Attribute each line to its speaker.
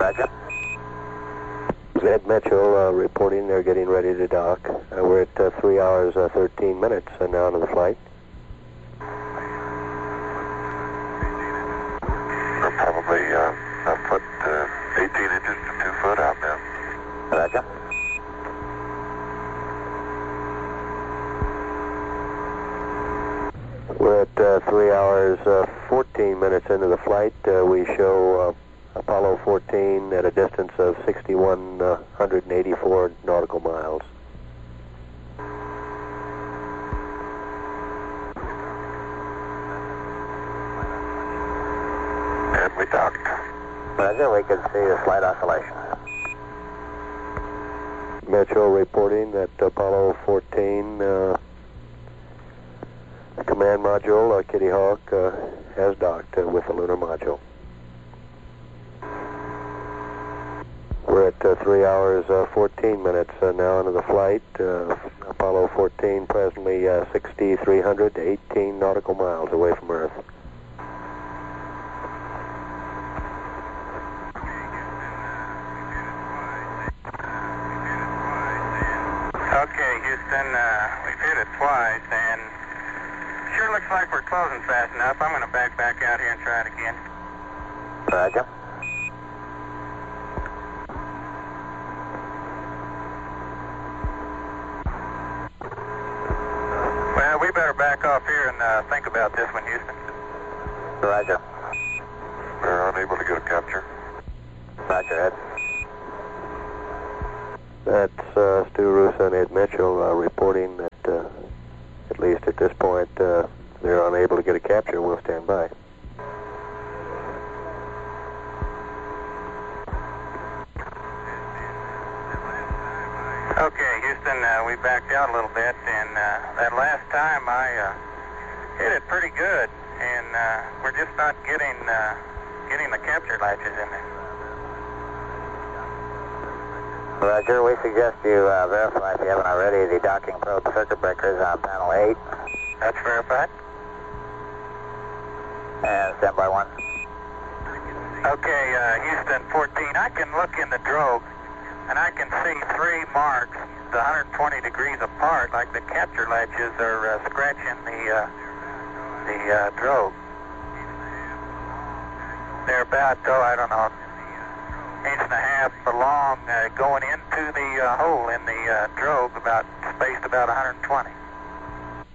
Speaker 1: Roger.
Speaker 2: Ed Mitchell reporting they're getting ready to dock. We're at 3 hours 13 minutes now into the flight.
Speaker 3: We're probably a foot, 18 inches to 2 foot out now.
Speaker 1: Roger.
Speaker 2: We're at 3 hours 14 minutes into the flight. We show Apollo 14 at a distance of 6,184 nautical miles.
Speaker 3: And we docked.
Speaker 1: Roger, we can see the slight oscillation.
Speaker 2: Mitchell reporting that Apollo 14 the command module, Kitty Hawk, has docked with the lunar module. We're at 3 hours 14 minutes now into the flight. Apollo 14 presently 6,300 to 18 nautical miles away from Earth.
Speaker 4: Okay, Houston, we've hit it twice, and sure looks like we're closing fast enough. I'm going to back out here and try it again.
Speaker 1: Roger.
Speaker 4: Well, we better back off here and think about this one, Houston.
Speaker 1: Roger.
Speaker 3: We're unable to get a capture.
Speaker 1: Roger, Ed.
Speaker 2: That's Stu Russo and Ed Mitchell reporting that, at least at this point, they're unable to get a capture. We'll stand by.
Speaker 4: Okay, Houston, we backed out a little bit, and that last time I hit it pretty good, and we're just not getting the capture latches in there.
Speaker 1: Roger, we suggest you verify, if you haven't already, the docking probe circuit breakers on panel 8.
Speaker 4: That's verified.
Speaker 1: And stand by 1.
Speaker 4: Okay, Houston 14, I can look in the drogue, and I can see 3 marks, 120 degrees apart, like the capture latches are scratching the drogue. They're about, I don't know, 1.5 inches long, going into the hole in the drogue, spaced about 120.